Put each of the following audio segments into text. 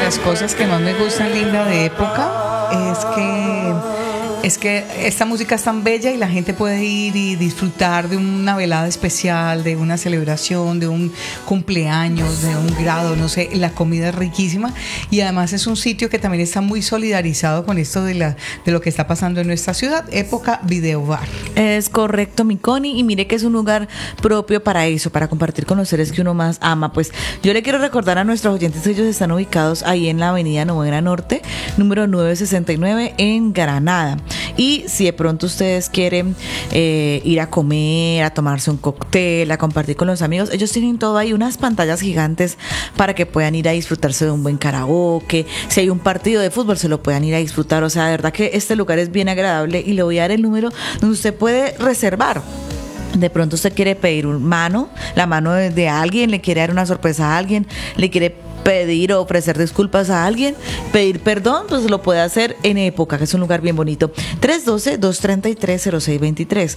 las cosas que más me gustan, Linda, de época es que esta música es tan bella y la gente puede ir y disfrutar de una velada especial, de una celebración, de un cumpleaños, de un grado, no sé, la comida es riquísima y además es un sitio que también está muy solidarizado con esto de lo que está pasando en nuestra ciudad. Época Video Bar. Es correcto, mi Connie, y mire que es un lugar propio para eso, para compartir con los seres que uno más ama. Pues yo le quiero recordar a nuestros oyentes, ellos están ubicados ahí en la avenida Novena Norte, número 969 en Granada. Y si de pronto ustedes quieren ir a comer, a tomarse un cóctel, a compartir con los amigos, ellos tienen todo ahí, unas pantallas gigantes para que puedan ir a disfrutarse de un buen karaoke. Si hay un partido de fútbol, se lo puedan ir a disfrutar. O sea, de verdad que este lugar es bien agradable y le voy a dar el número donde usted puede reservar. De pronto usted quiere pedir la mano de alguien, le quiere dar una sorpresa a alguien, le quiere pedir o ofrecer disculpas a alguien, pedir perdón, pues lo puede hacer en Época, que es un lugar bien bonito. 312-233-0623.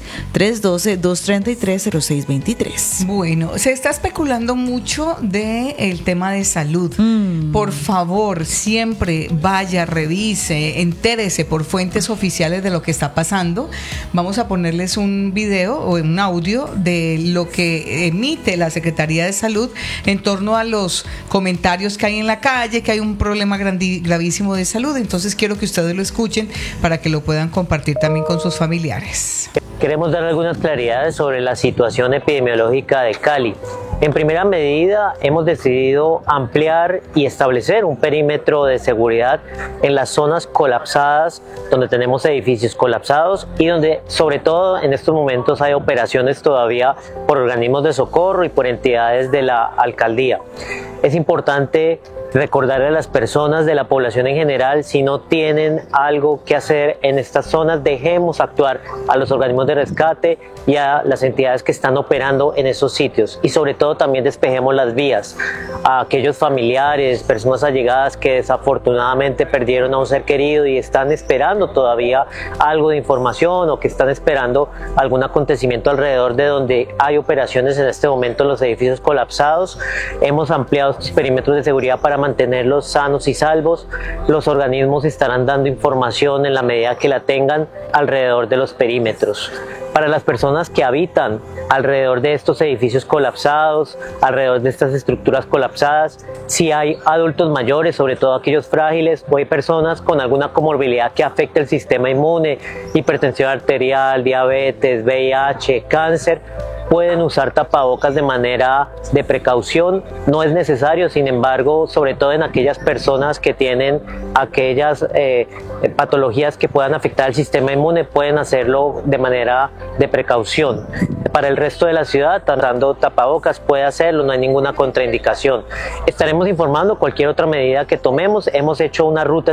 312-233-0623. Bueno, se está especulando mucho del tema de salud. Por favor, siempre vaya, revise, entérese por fuentes oficiales de lo que está pasando. Vamos a ponerles un video o un audio de lo que emite la Secretaría de Salud en torno a los comentarios que hay en la calle, que hay un problema gravísimo de salud. Entonces quiero que ustedes lo escuchen para que lo puedan compartir también con sus familiares. Queremos dar algunas claridades sobre la situación epidemiológica de Cali. En primera medida, hemos decidido ampliar y establecer un perímetro de seguridad en las zonas colapsadas, donde tenemos edificios colapsados y donde, sobre todo en estos momentos, hay operaciones todavía por organismos de socorro y por entidades de la alcaldía. Es importante recordarle a las personas de la población en general, si no tienen algo que hacer en estas zonas, dejemos actuar a los organismos de rescate y a las entidades que están operando en esos sitios, y sobre todo también despejemos las vías a aquellos familiares, personas allegadas que desafortunadamente perdieron a un ser querido y están esperando todavía algo de información o que están esperando algún acontecimiento alrededor de donde hay operaciones en este momento en los edificios colapsados. Hemos ampliado estos perímetros de seguridad para mantenerlos sanos y salvos. Los organismos estarán dando información en la medida que la tengan alrededor de los perímetros. Para las personas que habitan alrededor de estos edificios colapsados, alrededor de estas estructuras colapsadas, si hay adultos mayores, sobre todo aquellos frágiles, o hay personas con alguna comorbilidad que afecte el sistema inmune, hipertensión arterial, diabetes, VIH, cáncer, pueden usar tapabocas de manera de precaución. No es necesario, sin embargo, sobre todo en aquellas personas que tienen aquellas patologías que puedan afectar el sistema inmune, pueden hacerlo de manera de precaución. Para el resto de la ciudad, usando tapabocas, puede hacerlo, no hay ninguna contraindicación. Estaremos informando cualquier otra medida que tomemos. Hemos hecho una ruta